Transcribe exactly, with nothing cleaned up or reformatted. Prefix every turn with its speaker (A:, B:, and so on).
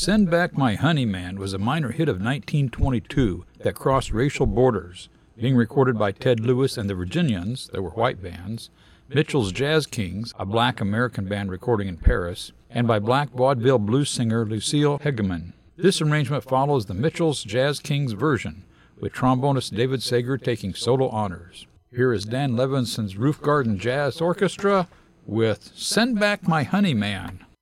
A: Send Back My Honey Man was a minor hit of nineteen twenty-two that crossed racial borders, being recorded by Ted Lewis and the Virginians, that were white bands, Mitchell's Jazz Kings, a black American band recording in Paris, and by black vaudeville blues singer Lucille Hegeman. This arrangement follows the Mitchell's Jazz Kings version, with trombonist David Sager taking solo honors. Here is Dan Levinson's Roof Garden Jazz Orchestra with Send Back My Honey Man.